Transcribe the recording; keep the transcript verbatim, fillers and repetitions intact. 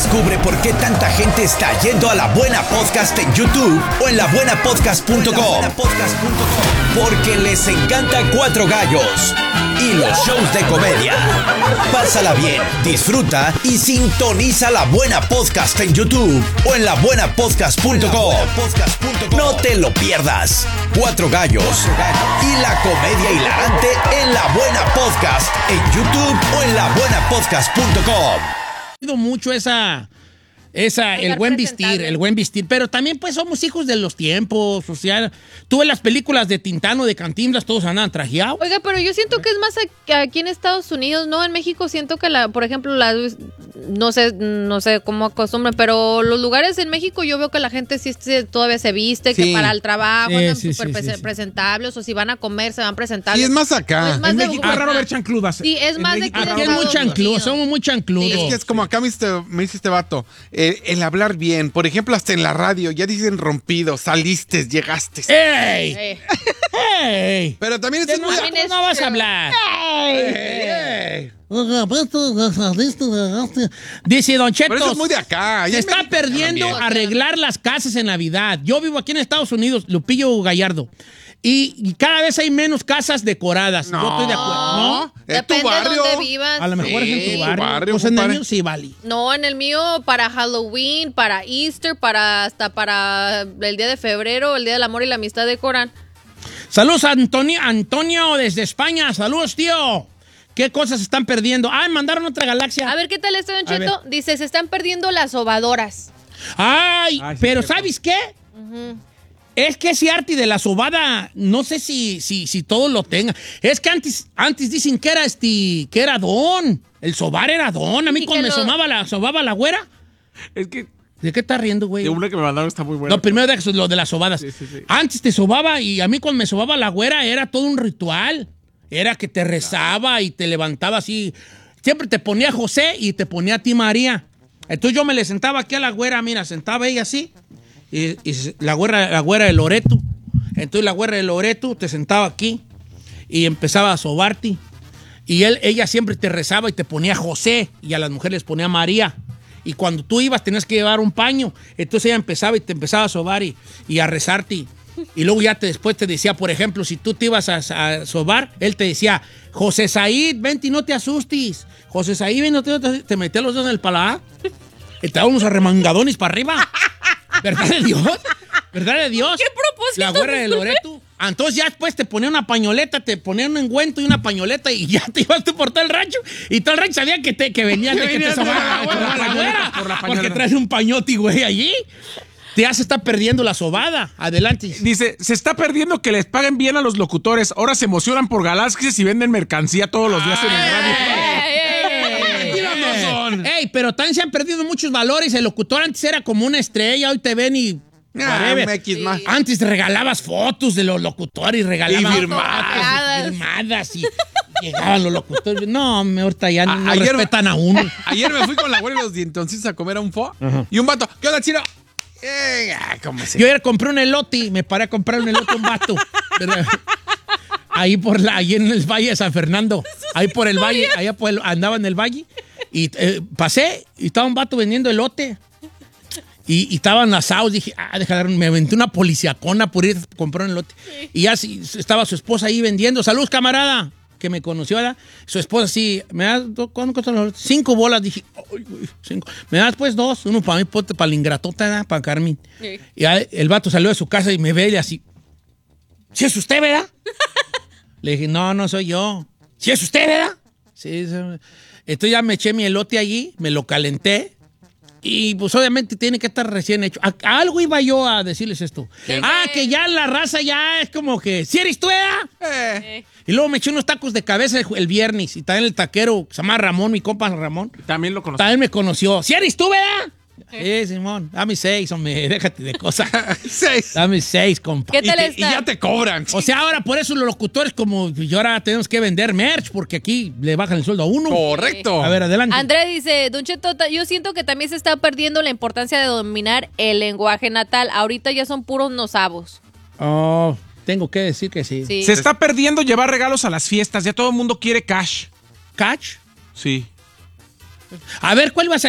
Descubre por qué tanta gente está yendo a La Buena Podcast en YouTube o en la buena podcast punto com. Porque les encanta Cuatro Gallos y los shows de comedia. Pásala bien, disfruta y sintoniza La Buena Podcast en YouTube o en la buena podcast punto com. No te lo pierdas. Cuatro Gallos y la comedia hilarante en La Buena Podcast en YouTube o en la buena podcast punto com. Mucho esa... Esa, el buen vestir, el buen vestir. Pero también, pues, somos hijos de los tiempos. O sea, tú ves las películas de Tintano, de Cantinflas, todos andan trajeados. Oiga, pero yo siento que es más aquí en Estados Unidos, ¿no? En México siento que, la, por ejemplo, la, no sé no sé cómo acostumbran, pero los lugares en México yo veo que la gente sí se, todavía se viste, sí. Que para el trabajo sí, andan sí, súper sí, pre sí, presentables, o si van a comer, se van presentables. Sí, es más acá. Es más en de México es raro ver chancludas. Sí, es en más México de que Aquí es muy chancludo, somos muy chancludos. Es que es como acá me, dice, me dice este vato, eh, el hablar bien, por ejemplo, hasta en la radio, ya dicen rompido, saliste, llegaste. ¡Ey! Eh. ¡Ey! Pero también eso es No, muy... no, no vas a hablar. ¡Ey! Dice Don Cheto, Pero eso es muy de acá. se está perdiendo arreglar las casas en Navidad. Yo vivo aquí en Estados Unidos, Lupillo Gallardo. Y, y cada vez hay menos casas decoradas. No, Yo estoy de acuerdo. ¿No? es tu Depende barrio. de dónde vivas. A lo mejor Sí, es en tu barrio. barrio, Pues en el compadre. mío sí, vale. No, en el mío para Halloween, para Easter, para hasta para el día de febrero, el día del amor y la amistad decoran. Saludos a Antonio, Antonio desde España. Saludos, tío. ¿Qué cosas se están perdiendo? Ah, mandaron otra galaxia. A ver, ¿qué tal este, Don A Cheto? Dice, se están perdiendo las sobadoras. Ay, Ay, sí, pero cierto. ¿sabes qué? Uh-huh. Es que ese arte de la sobada, no sé si, si, si todos lo tengan. Es que antes, antes dicen que era este, que era don. El sobar era don. A mí Y cuando que me lo- sobaba la, sobaba la güera. Es que ¿De qué estás riendo, güey? de una que me mandaron está muy buena. No, primero de lo de las sobadas. Sí, sí, sí. Antes te sobaba y a mí cuando me sobaba la güera era todo un ritual. Era que te rezaba y te levantaba así. Siempre te ponía José y te ponía a ti María. Entonces yo me le sentaba aquí a la güera, mira, sentaba ella así. Y, y la güera, la güera de Loreto. Entonces la güera de Loreto te sentaba aquí y empezaba a sobarte. Y él, ella siempre te rezaba y te ponía José y a las mujeres les ponía María. Y cuando tú ibas tenías que llevar un paño. Entonces ella empezaba y te empezaba a sobar y, y a rezarte. Y luego ya te, después te decía, por ejemplo, si tú te ibas a, a sobar, él te decía, José Said, vente y no te asustes. José Said, ven, no te, no te, te metía los dedos en el paladar. Y te daba unos arremangadones para arriba. ¿Verdad de Dios? ¿Verdad de Dios? ¿Qué propósito? La güera de Loreto. Entonces ya después te ponía una pañoleta, te ponía un engüento y una pañoleta y ya te ibas tú por todo el rancho. Y todo el rancho sabía que te, que venías de que te venías de sobaba la- por la, por la güera. pañoleta, por la Porque pañoleta. traes un pañoti, güey, allí. Te hace estar perdiendo la sobada. Adelante. Dice, se está perdiendo que les paguen bien a los locutores. Ahora se emocionan por galaxias y venden mercancía todos los días en el radio. ¡Ey! Tienes razón. Ey, pero también se han perdido muchos valores. El locutor antes era como una estrella, hoy te ven y... Ah, whatever. X más. Antes te regalabas fotos de los locutores, regalabas Y firmadas. fotos y firmadas y llegaban los locutores. No, me ahorita ya no, A- no ayer- respetan a uno. Ayer me fui con la güera y los dientoncitos a comer a un fo. Y un vato, ¿qué onda, chino? Eh, ah, ¿cómo se? Yo ayer compré un elote y me paré a comprar un elote a un vato. ¿Verdad? Ahí por la, ahí en el Valle de San Fernando. Ahí por el valle, allá por el- andaba en el valle. Y eh, pasé y estaba un vato vendiendo elote. Y, y estaban asados. Dije, ah, déjame, me aventé una policiacona por ir a comprar un elote. Y ya sí, estaba su esposa ahí vendiendo. Saludos, camarada. Que me conoció, ¿verdad? Su esposa sí, me das, ¿cuánto cuestan los elotes? Cinco bolas. Dije, ay, güey, cinco. Me das pues dos. Uno para mí, pote, para la ingratota, ¿verdad? Para Carmen. Sí. Y ya el vato salió de su casa y me ve y así. ¿Sí es usted, verdad? Le dije, no, no soy yo. ¿Sí es usted, verdad? Sí. sí. Entonces ya me eché mi elote allí, me lo calenté. Y pues obviamente tiene que estar recién hecho. A, a algo iba yo a decirles esto. ¿Qué? Ah, que ya la raza ya es como que, ¿sí eres tú, verdad? Eh, Y luego me eché unos tacos de cabeza el, el viernes. Y también el taquero, que se llama Ramón, mi compa Ramón, También lo conozco. también me conoció. ¿Sí eres tú, verdad? Sí, Simón, dame seis, hombre, déjate de cosas. seis. Dame seis, compa. ¿Qué Y, tal te- está? y ya te cobran. O sea, ahora por eso los locutores como yo ahora tenemos que vender merch porque aquí le bajan el sueldo a uno. Correcto. A ver, adelante. André dice, Don Cheto, ta- yo siento que también se está perdiendo la importancia de dominar el lenguaje natal. Ahorita ya son puros nosabos. Oh, tengo que decir que sí. Sí. Se está perdiendo llevar regalos a las fiestas. Ya todo el mundo quiere cash. ¿Catch? Sí. A ver, ¿cuál vas a